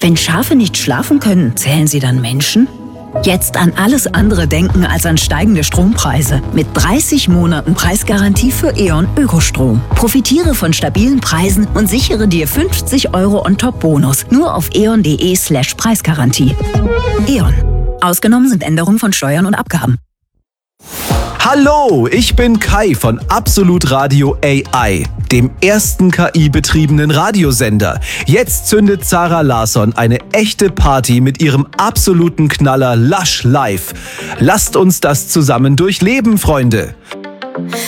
Wenn Schafe nicht schlafen können, zählen sie dann Menschen? Jetzt an alles andere denken als an steigende Strompreise. Mit 30 Monaten Preisgarantie für E.ON Ökostrom. Profitiere von stabilen Preisen und sichere dir 50 € on-top-Bonus. Nur auf eon.de/Preisgarantie. E.ON. Ausgenommen sind Änderungen von Steuern und Abgaben. Hallo, ich bin Kai von Absolut Radio AI, dem ersten KI-betriebenen Radiosender. Jetzt zündet Zara Larsson eine echte Party mit ihrem absoluten Knaller Lush Live. Lasst uns das zusammen durchleben, Freunde.